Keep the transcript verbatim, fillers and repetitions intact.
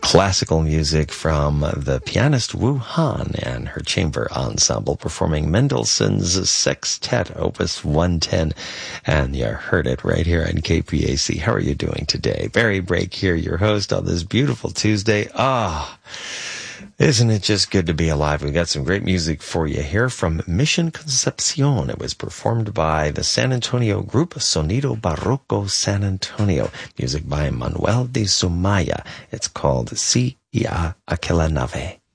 classical music from the pianist Wu Han and her chamber ensemble performing Mendelssohn's Sextet, Opus one ten, and you heard it right here on K P A C. How are you doing today? Barry Brake here, your host on this beautiful Tuesday. Ah, isn't it just good to be alive? We've got some great music for you here from Mission Concepcion. It was performed by the San Antonio group Sonido Barroco San Antonio. Music by Manuel de Sumaya. It's called Si y a aquella nave.